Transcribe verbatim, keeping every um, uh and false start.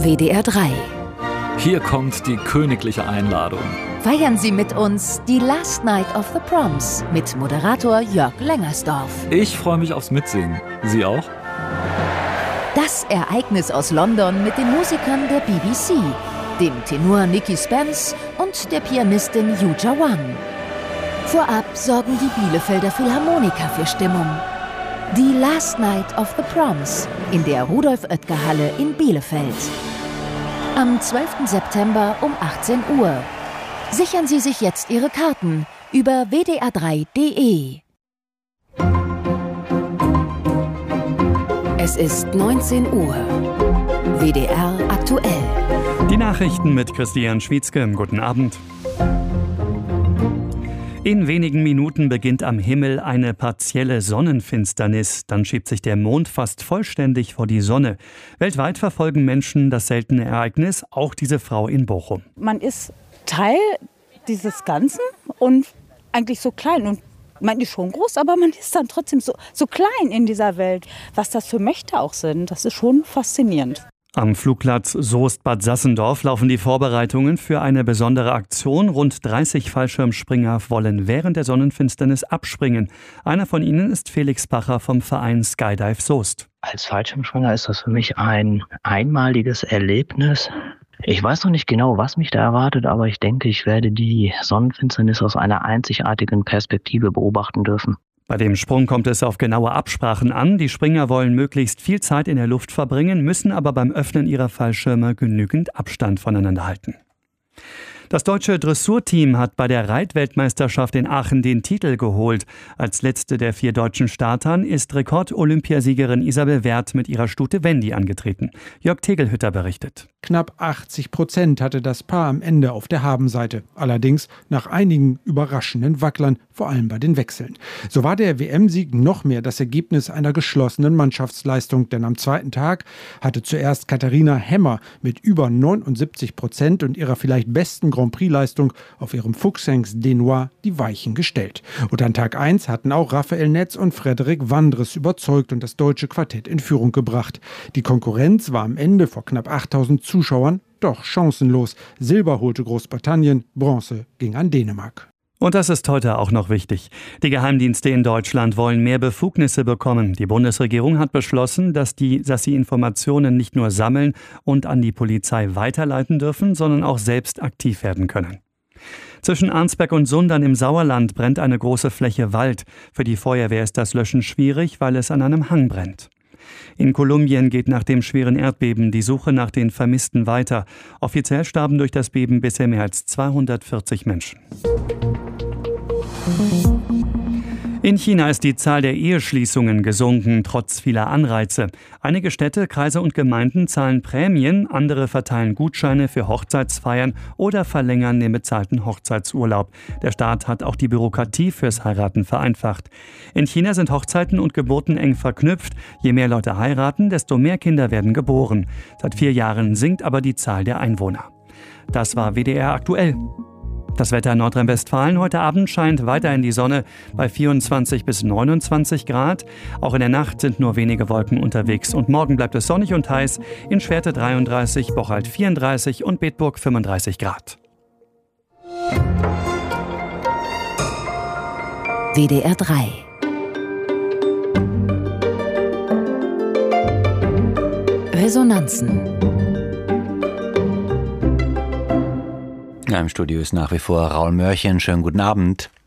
W D R drei. Hier kommt die königliche Einladung. Feiern Sie mit uns die Last Night of the Proms mit Moderator Jörg Lengersdorf. Ich freue mich aufs Mitsingen. Sie auch? Das Ereignis aus London mit den Musikern der B B C, dem Tenor Nicky Spence und der Pianistin Yuja Wang. Vorab sorgen die Bielefelder Philharmoniker für Stimmung. Die Last Night of the Proms in der Rudolf-Oetker-Halle in Bielefeld. Am zwölften September um achtzehn Uhr. Sichern Sie sich jetzt Ihre Karten über w d r drei punkt d e. Es ist neunzehn Uhr. W D R aktuell. Die Nachrichten mit Christian Schwietzke. Guten Abend. In wenigen Minuten beginnt am Himmel eine partielle Sonnenfinsternis. Dann schiebt sich der Mond fast vollständig vor die Sonne. Weltweit verfolgen Menschen das seltene Ereignis, auch diese Frau in Bochum. Man ist Teil dieses Ganzen und eigentlich so klein. Und man ist schon groß, aber man ist dann trotzdem so, so klein in dieser Welt. Was das für Mächte auch sind, das ist schon faszinierend. Am Flugplatz Soest-Bad Sassendorf laufen die Vorbereitungen für eine besondere Aktion. Rund dreißig Fallschirmspringer wollen während der Sonnenfinsternis abspringen. Einer von ihnen ist Felix Pacher vom Verein Skydive Soest. Als Fallschirmspringer ist das für mich ein einmaliges Erlebnis. Ich weiß noch nicht genau, was mich da erwartet, aber ich denke, ich werde die Sonnenfinsternis aus einer einzigartigen Perspektive beobachten dürfen. Bei dem Sprung kommt es auf genaue Absprachen an. Die Springer wollen möglichst viel Zeit in der Luft verbringen, müssen aber beim Öffnen ihrer Fallschirme genügend Abstand voneinander halten. Das deutsche Dressurteam hat bei der Reitweltmeisterschaft in Aachen den Titel geholt. Als letzte der vier deutschen Startern ist Rekord-Olympiasiegerin Isabel Werth mit ihrer Stute Wendy angetreten. Jörg Tegelhütter berichtet. Knapp achtzig Prozent hatte das Paar am Ende auf der Habenseite. Allerdings nach einigen überraschenden Wacklern, vor allem bei den Wechseln. So war der W M-Sieg noch mehr das Ergebnis einer geschlossenen Mannschaftsleistung. Denn am zweiten Tag hatte zuerst Katharina Hemmer mit über neunundsiebzig Prozent und ihrer vielleicht besten Grand Prix-Leistung auf ihrem Fuchsengst Denois die Weichen gestellt. Und an Tag eins hatten auch Raphael Netz und Frederik Wandres überzeugt und das deutsche Quartett in Führung gebracht. Die Konkurrenz war am Ende vor knapp achttausend Zuschauern doch chancenlos. Silber holte Großbritannien, Bronze ging an Dänemark. Und das ist heute auch noch wichtig. Die Geheimdienste in Deutschland wollen mehr Befugnisse bekommen. Die Bundesregierung hat beschlossen, dass, die, dass sie Informationen nicht nur sammeln und an die Polizei weiterleiten dürfen, sondern auch selbst aktiv werden können. Zwischen Arnsberg und Sundern im Sauerland brennt eine große Fläche Wald. Für die Feuerwehr ist das Löschen schwierig, weil es an einem Hang brennt. In Kolumbien geht nach dem schweren Erdbeben die Suche nach den Vermissten weiter. Offiziell starben durch das Beben bisher mehr als zweihundertvierzig Menschen. In China ist die Zahl der Eheschließungen gesunken, trotz vieler Anreize. Einige Städte, Kreise und Gemeinden zahlen Prämien, andere verteilen Gutscheine für Hochzeitsfeiern oder verlängern den bezahlten Hochzeitsurlaub. Der Staat hat auch die Bürokratie fürs Heiraten vereinfacht. In China sind Hochzeiten und Geburten eng verknüpft. Je mehr Leute heiraten, desto mehr Kinder werden geboren. Seit vier Jahren sinkt aber die Zahl der Einwohner. Das war W D R aktuell. Das Wetter in Nordrhein-Westfalen: Heute Abend scheint weiterhin die Sonne bei vierundzwanzig bis neunundzwanzig Grad. Auch in der Nacht sind nur wenige Wolken unterwegs. Und morgen bleibt es sonnig und heiß. In Schwerte dreiunddreißig, Bocholt vierunddreißig und Bedburg fünfunddreißig Grad. W D R drei. Resonanzen. Im Studio ist nach wie vor Raul Mörchen. Schönen guten Abend.